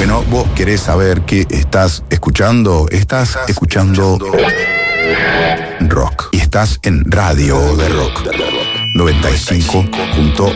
Bueno, vos querés saber qué estás escuchando. Estás escuchando rock. Y estás en Radio de Rock 95.1.